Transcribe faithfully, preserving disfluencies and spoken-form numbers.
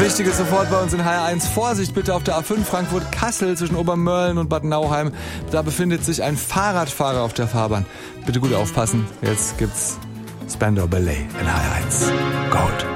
Wichtiges sofort bei uns in H R eins. Vorsicht bitte auf der A fünf Frankfurt-Kassel zwischen Obermörlen und Bad Nauheim. Da befindet sich ein Fahrradfahrer auf der Fahrbahn. Bitte gut aufpassen. Jetzt gibt's Spandau Ballet in H R eins. Gold.